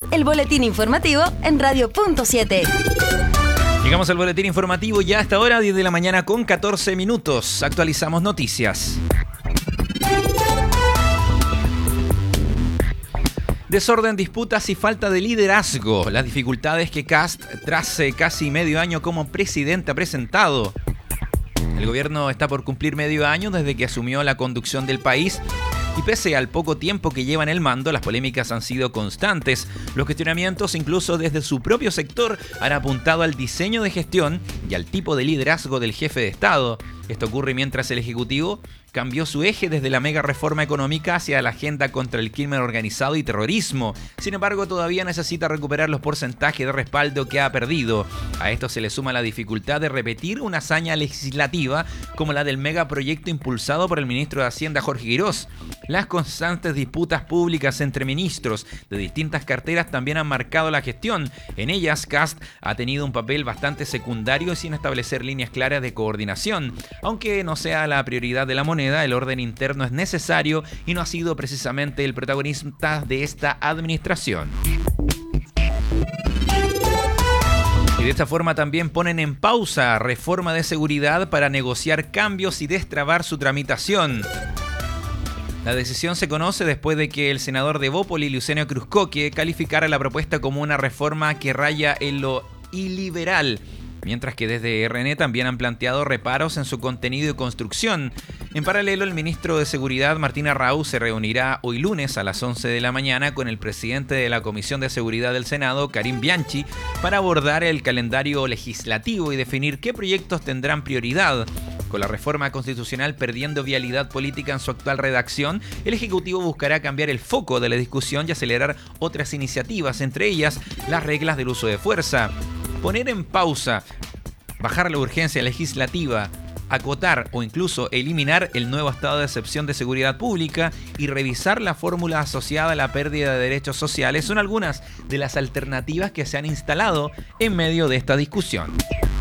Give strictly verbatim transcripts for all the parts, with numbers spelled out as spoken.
el boletín informativo en Radio Punto siete. Llegamos al boletín informativo ya hasta ahora, diez de la mañana con catorce minutos. Actualizamos noticias. Desorden, disputas y falta de liderazgo. Las dificultades que Kast, tras casi medio año como presidente, ha presentado. El gobierno está por cumplir medio año desde que asumió la conducción del país. Y pese al poco tiempo que lleva en el mando, las polémicas han sido constantes. Los cuestionamientos, incluso desde su propio sector, han apuntado al diseño de gestión y al tipo de liderazgo del jefe de Estado. Esto ocurre mientras el Ejecutivo cambió su eje desde la mega reforma económica hacia la agenda contra el crimen organizado y terrorismo. Sin embargo, todavía necesita recuperar los porcentajes de respaldo que ha perdido. A esto se le suma la dificultad de repetir una hazaña legislativa como la del megaproyecto impulsado por el ministro de Hacienda, Jorge Quirós. Las constantes disputas públicas entre ministros de distintas carteras también han marcado la gestión. En ellas, Kast ha tenido un papel bastante secundario sin establecer líneas claras de coordinación. Aunque no sea la prioridad de la moneda, el orden interno es necesario y no ha sido precisamente el protagonista de esta administración. Y de esta forma también ponen en pausa reforma de seguridad para negociar cambios y destrabar su tramitación. La decisión se conoce después de que el senador de Bópoli, Luciano Cruzcoque, calificara la propuesta como una reforma que raya en lo iliberal, mientras que desde R N también han planteado reparos en su contenido y construcción. En paralelo, el ministro de Seguridad, Martín Arrau, se reunirá hoy lunes a las once de la mañana con el presidente de la Comisión de Seguridad del Senado, Karim Bianchi, para abordar el calendario legislativo y definir qué proyectos tendrán prioridad. Con la reforma constitucional perdiendo vialidad política en su actual redacción, el Ejecutivo buscará cambiar el foco de la discusión y acelerar otras iniciativas, entre ellas las reglas del uso de fuerza. Poner en pausa, bajar la urgencia legislativa, acotar o incluso eliminar el nuevo estado de excepción de seguridad pública y revisar la fórmula asociada a la pérdida de derechos sociales son algunas de las alternativas que se han instalado en medio de esta discusión.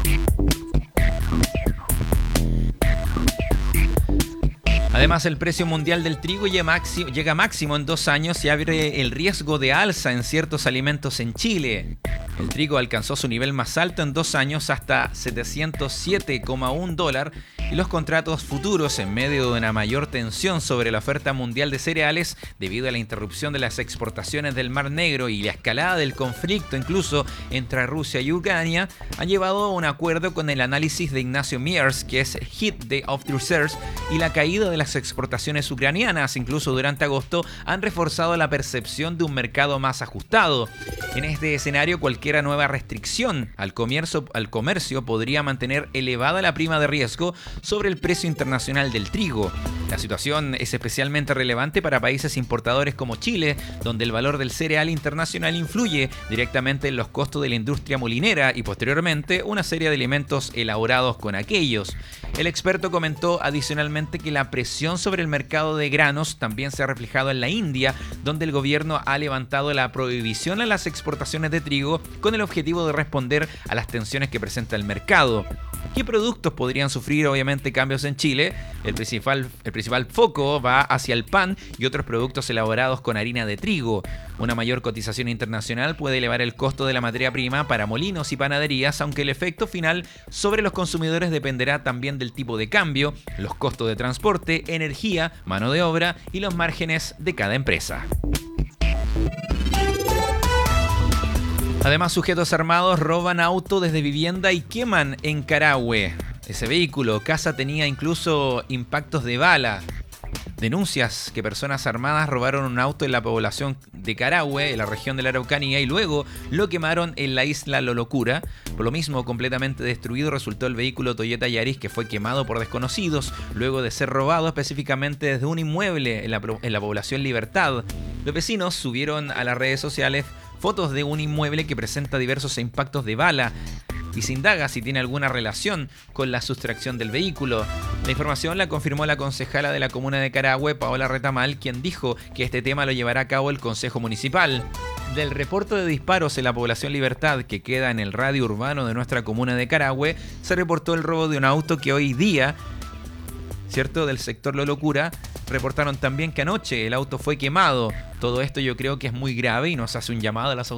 Además, el precio mundial del trigo llega máximo en dos años y abre el riesgo de alza en ciertos alimentos en Chile. El trigo alcanzó su nivel más alto en dos años hasta setecientos siete coma uno dólares y los contratos futuros, en medio de una mayor tensión sobre la oferta mundial de cereales debido a la interrupción de las exportaciones del Mar Negro y la escalada del conflicto incluso entre Rusia y Ucrania, han llevado a un acuerdo con el análisis de Ignacio Miers, que es Head of Research, y la caída de las exportaciones ucranianas, incluso durante agosto, han reforzado la percepción de un mercado más ajustado. En este escenario, cualquier nueva restricción al comercio, al comercio podría mantener elevada la prima de riesgo sobre el precio internacional del trigo. La situación es especialmente relevante para países importadores como Chile, donde el valor del cereal internacional influye directamente en los costos de la industria molinera y posteriormente una serie de alimentos elaborados con aquellos. El experto comentó adicionalmente que la presión sobre el mercado de granos también se ha reflejado en la India, donde el gobierno ha levantado la prohibición a las exportaciones de trigo con el objetivo de responder a las tensiones que presenta el mercado. ¿Qué productos podrían sufrir obviamente cambios en Chile? El principal, el principal foco va hacia el pan y otros productos elaborados con harina de trigo. Una mayor cotización internacional puede elevar el costo de la materia prima para molinos y panaderías, aunque el efecto final sobre los consumidores dependerá también del tipo de cambio, los costos de transporte, energía, mano de obra y los márgenes de cada empresa. Además, sujetos armados roban auto desde vivienda y queman en Carahue. Ese vehículo, casa, tenía incluso impactos de bala. Denuncias que personas armadas robaron un auto en la población de Carahue, en la región de la Araucanía, y luego lo quemaron en la isla Lolocura. Por lo mismo, completamente destruido resultó el vehículo Toyota Yaris, que fue quemado por desconocidos luego de ser robado específicamente desde un inmueble en la, en la población Libertad. Los vecinos subieron a las redes sociales fotos de un inmueble que presenta diversos impactos de bala y se indaga si tiene alguna relación con la sustracción del vehículo. La información la confirmó la concejala de la comuna de Carahue, Paola Retamal, quien dijo que este tema lo llevará a cabo el Consejo Municipal. Del reporte de disparos en la población Libertad, que queda en el radio urbano de nuestra comuna de Carahue, se reportó el robo de un auto que hoy día, ¿cierto?, del sector Lolocura. Reportaron también que anoche el auto fue quemado. Todo esto yo creo que es muy grave y nos hace un llamado a las autoridades